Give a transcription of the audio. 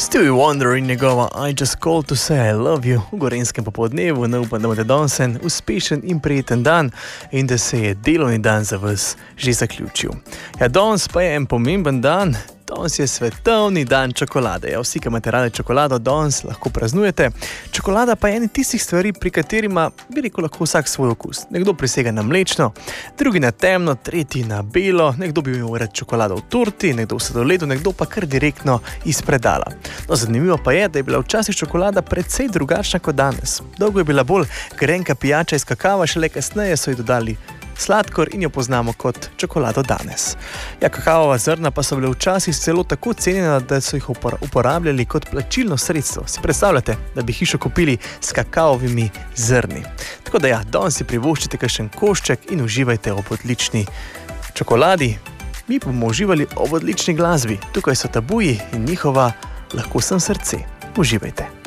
Stevie Wonder in njegova I Just Called to Say I Love You v gorenskem popoldnevu. Upam, da imate danes en uspešen in prijeten dan in da se je delovni dan za vas že zaključil. Ja, danes pa je en pomemben dan. Danes je svetovni dan čokolade. Ja, vsi, ki imate radi čokolado, danes lahko praznujete. Čokolada pa je ena tistih stvari, pri katerima bi rekel lahko vsak svoj okus. Nekdo prisega na mlečno, drugi na temno, tretji na belo, nekdo bi imel rad čokolado v torti, nekdo v sladoledu, nekdo pa kar direktno iz predala. No, zanimivo pa je, da je bila včasih čokolada precej drugačna kot danes. Dolgo je bila bolj grenka pijača iz kakava, šele kasneje so ji dodali sladkor in jo poznamo kot čokolado danes. Ja, kakavova zrna pa so bile včasih celo tako cenjena, da so jih uporabljali kot plačilno sredstvo. Si predstavljate, da bi hišo kupili s kakavovimi zrni? Tako da ja, danes si privoščite kakšen košček in uživajte ob odlični čokoladi. Mi pa bomo uživali ob odlični glasbi. Tukaj so Tabuji in njihova Lahko sem srce. Uživajte.